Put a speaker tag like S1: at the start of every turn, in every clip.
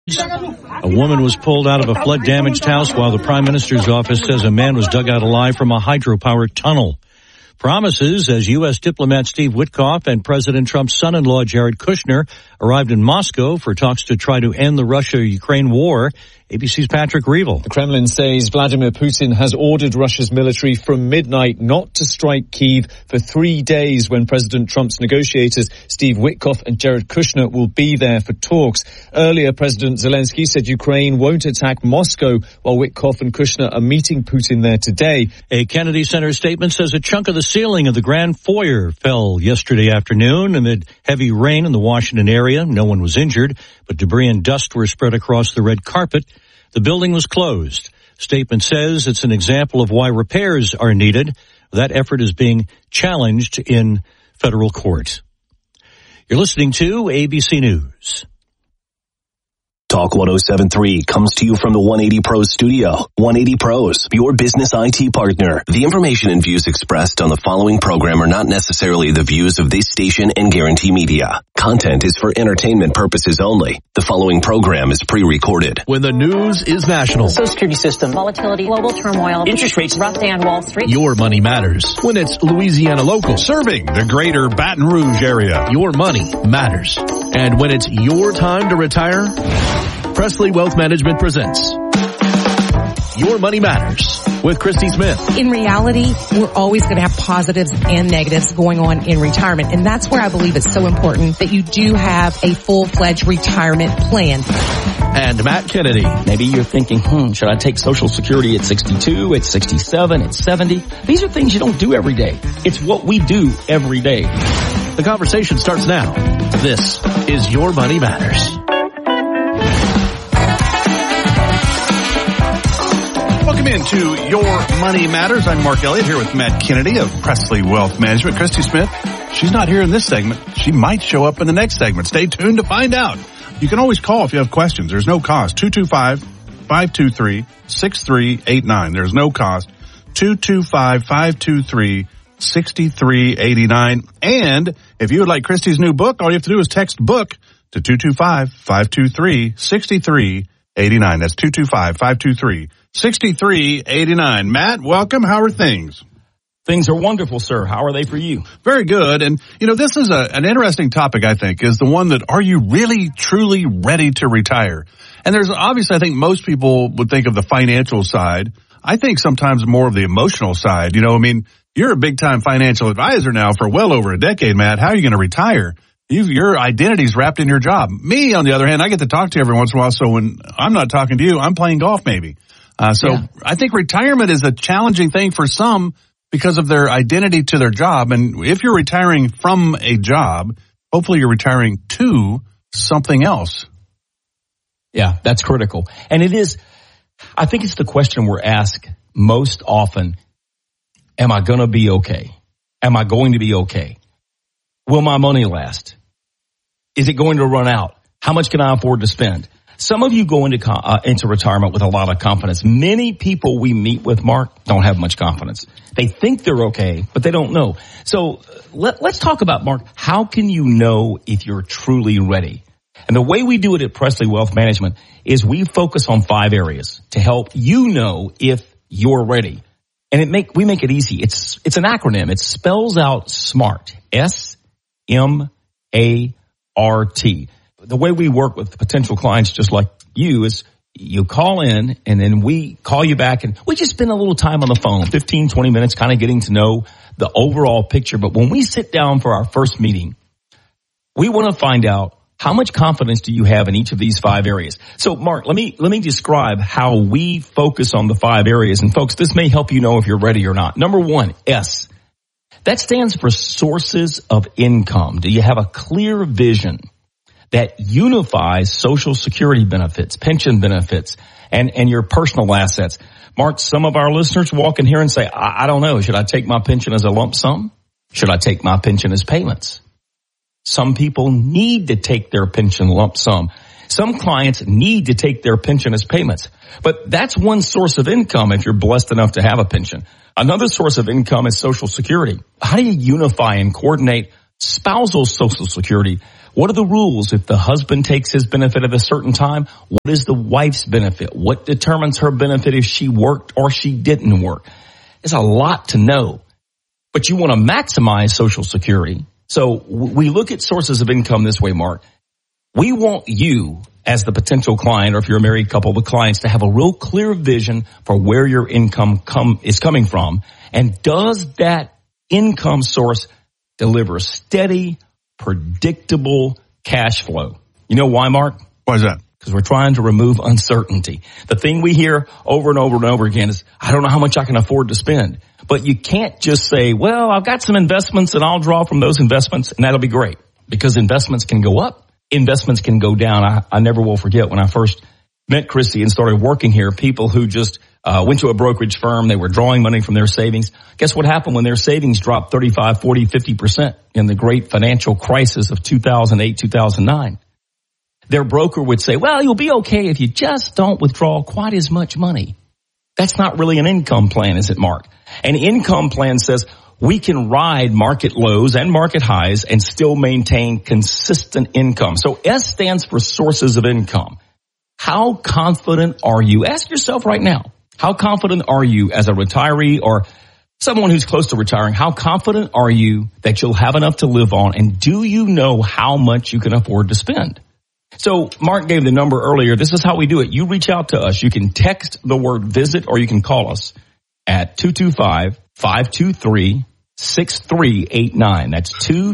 S1: A woman was pulled out of a flood-damaged house while the Prime Minister's office says a man was dug out alive from a hydropower tunnel. Promises as U.S. diplomat Steve Witkoff and President Trump's son-in-law Jared Kushner arrived in Moscow for talks to try to end the Russia-Ukraine war. ABC's Patrick Reevell.
S2: The Kremlin says Vladimir Putin has ordered Russia's military from midnight not to strike Kyiv for 3 days when President Trump's negotiators Steve Witkoff and Jared Kushner will be there for talks. Earlier, President Zelensky said Ukraine won't attack Moscow while Witkoff and Kushner are meeting Putin there today.
S1: A Kennedy Center statement says a chunk of the ceiling of the Grand Foyer fell yesterday afternoon amid heavy rain in the Washington area. No one was injured, but debris and dust were spread across the red carpet. The building was closed. Statement says it's an example of why repairs are needed. That effort is being challenged in federal court. You're listening to ABC News.
S3: Talk 107.3 comes to you from the 180 Pros studio. 180 Pros, your business IT partner. The information and views expressed on the following program are not necessarily the views of this station and Guarantee Media. Content is for entertainment purposes only. The following program is pre-recorded.
S4: When the news is national.
S5: Social security system. Volatility. Global turmoil. Interest rates. Rough day on Wall Street.
S4: Your money matters. When it's Louisiana local.
S6: Serving the greater Baton Rouge area.
S4: Your money matters. And when it's your time to retire, Presley Wealth Management presents Your Money Matters with Christy Smith.
S7: In reality, we're always going to have positives and negatives going on in retirement. And that's where I believe it's so important that you do have a full-fledged retirement plan.
S4: And Matt Kennedy.
S8: Maybe you're thinking, should I take Social Security at 62, at 67, at 70? These are things you don't do every day. It's what we do every day.
S4: The conversation starts now. This is Your Money Matters.
S6: Welcome into Your Money Matters. I'm Mark Elliott here with Matt Kennedy of Presley Wealth Management. Christy Smith, she's not here in this segment. She might show up in the next segment. Stay tuned to find out. You can always call if you have questions. There's no cost. 225-523-6389. There's no cost. 225-523-6389. And if you would like Christy's new book, all you have to do is text book to 225-523-6389. That's 225-523-6389. Matt, welcome. How are things?
S8: Things are wonderful, sir. How are they for you?
S6: Very good. And, this is an interesting topic, I think, is the one that are you really, truly ready to retire? And there's obviously, I think most people would think of the financial side. I think sometimes more of the emotional side. You're a big-time financial advisor now for well over a decade, Matt. How are you going to retire? Your identity's wrapped in your job. Me, on the other hand, I get to talk to you every once in a while, so when I'm not talking to you, I'm playing golf maybe. I think retirement is a challenging thing for some because of their identity to their job. And if you're retiring from a job, hopefully you're retiring to something else.
S8: Yeah, that's critical. And I think it's the question we're asked most often. Am I going to be okay? Am I going to be okay? Will my money last? Is it going to run out? How much can I afford to spend? Some of you go into retirement with a lot of confidence. Many people we meet with, Mark, don't have much confidence. They think they're okay, but they don't know. So let's talk about, Mark, how can you know if you're truly ready? And the way we do it at Presley Wealth Management is we focus on 5 areas to help you know if you're ready. And we make it easy. It's an acronym. It spells out SMART. SMART. The way we work with potential clients just like you is you call in and then we call you back and we just spend a little time on the phone, 15, 20 minutes, kind of getting to know the overall picture. But when we sit down for our first meeting, we want to find out how much confidence do you have in each of these 5 areas. So Mark, let me describe how we focus on the 5 areas. And folks, this may help you know if you're ready or not. Number 1, S. That stands for sources of income. Do you have a clear vision that unifies Social Security benefits, pension benefits, and your personal assets? Mark, some of our listeners walk in here and say, I don't know. Should I take my pension as a lump sum? Should I take my pension as payments? Some people need to take their pension lump sum. Some clients need to take their pension as payments. But that's one source of income if you're blessed enough to have a pension. Another source of income is Social Security. How do you unify and coordinate spousal Social Security What are the rules if the husband takes his benefit at a certain time? What is the wife's benefit? What determines her benefit if she worked or she didn't work? It's a lot to know, but you want to maximize Social Security. So we look at sources of income this way, Mark. We want you as the potential client, or if you're a married couple, the clients, to have a real clear vision for where your income is coming from. And does that income source deliver steady, predictable cash flow? You know why, Mark?
S6: Why is that?
S8: Because we're trying to remove uncertainty. The thing we hear over and over and over again is, I don't know how much I can afford to spend. But you can't just say, well, I've got some investments and I'll draw from those investments and that'll be great. Because investments can go up, investments can go down. I never will forget when I first met Christy and started working here, people who just went to a brokerage firm, they were drawing money from their savings. Guess what happened when their savings dropped 35, 40, 50% in the great financial crisis of 2008, 2009? Their broker would say, well, you'll be okay if you just don't withdraw quite as much money. That's not really an income plan, is it, Mark? An income plan says we can ride market lows and market highs and still maintain consistent income. So S stands for sources of income. How confident are you? Ask yourself right now, how confident are you as a retiree or someone who's close to retiring? How confident are you that you'll have enough to live on? And do you know how much you can afford to spend? So Mark gave the number earlier. This is how we do it. You reach out to us. You can text the word visit or you can call us at 225-523-6389. That's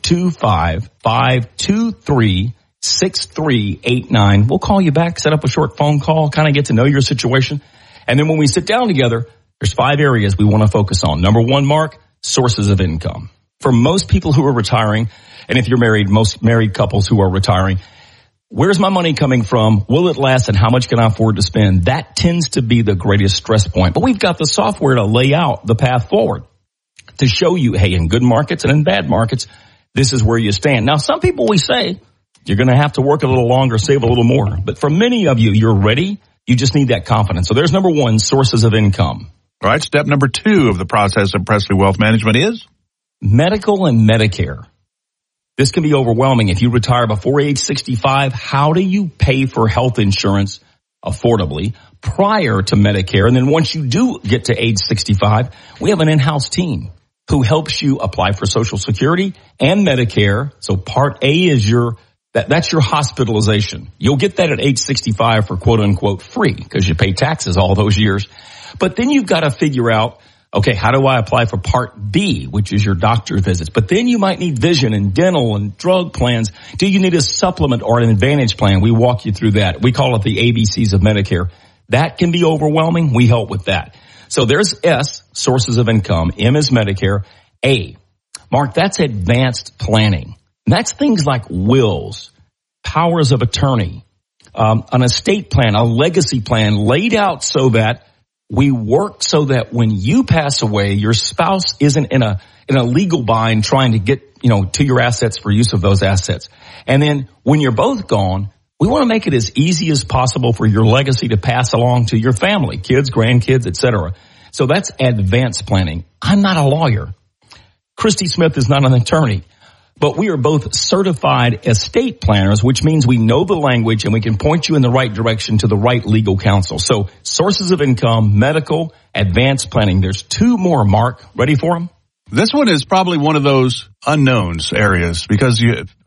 S8: 225-523-6389. We'll call you back, set up a short phone call, kind of get to know your situation. And then when we sit down together, there's 5 areas we want to focus on. Number 1, Mark, sources of income. For most people who are retiring, and if you're married, most married couples who are retiring, where's my money coming from? Will it last? And how much can I afford to spend? That tends to be the greatest stress point. But we've got the software to lay out the path forward to show you, hey, in good markets and in bad markets, this is where you stand. Now, some people we say you're going to have to work a little longer, save a little more. But for many of you, you're ready. You just need that confidence. So there's number 1, sources of income.
S6: All right. Step number 2 of the process of Presley Wealth Management is
S8: medical and Medicare. This can be overwhelming. If you retire before age 65, how do you pay for health insurance affordably prior to Medicare? And then once you do get to age 65, we have an in-house team who helps you apply for Social Security and Medicare. So Part A is that's your hospitalization. You'll get that at age 65 for quote unquote free because you pay taxes all those years. But then you've got to figure out, okay, how do I apply for Part B, which is your doctor's visits? But then you might need vision and dental and drug plans. Do you need a supplement or an advantage plan? We walk you through that. We call it the ABCs of Medicare. That can be overwhelming. We help with that. So there's S, sources of income. M is Medicare. A, Mark, that's advanced planning. And that's things like wills, powers of attorney, an estate plan, a legacy plan laid out so that we work so that when you pass away, your spouse isn't in a legal bind trying to get, to your assets for use of those assets. And then when you're both gone, we want to make it as easy as possible for your legacy to pass along to your family, kids, grandkids, etc. So that's advanced planning. I'm not a lawyer. Christy Smith is not an attorney, but we are both certified estate planners, which means we know the language and we can point you in the right direction to the right legal counsel. So sources of income, medical, advanced planning. There's 2 more, Mark. Ready for them?
S6: This one is probably one of those unknowns areas because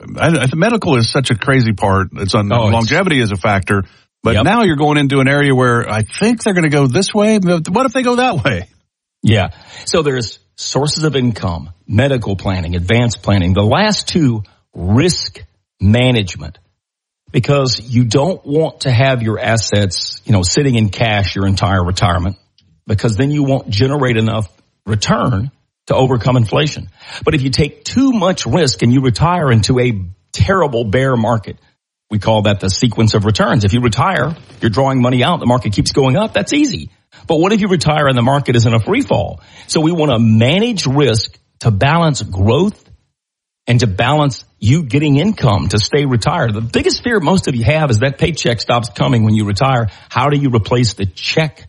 S6: medical is such a crazy part. Longevity is a factor. But now you're going into an area where I think they're going to go this way. What if they go that way?
S8: Yeah. So there's sources of income, medical planning, advanced planning. The last 2, risk management. Because you don't want to have your assets, sitting in cash your entire retirement. Because then you won't generate enough return to overcome inflation. But if you take too much risk and you retire into a terrible bear market, we call that the sequence of returns. If you retire, you're drawing money out, the market keeps going up, that's easy. But what if you retire and the market is in a free fall? So we want to manage risk to balance growth and to balance you getting income to stay retired. The biggest fear most of you have is that paycheck stops coming when you retire. How do you replace the check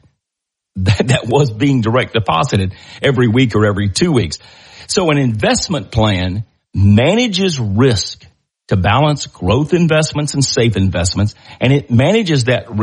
S8: that was being direct deposited every week or every 2 weeks? So an investment plan manages risk to balance growth investments and safe investments, and it manages that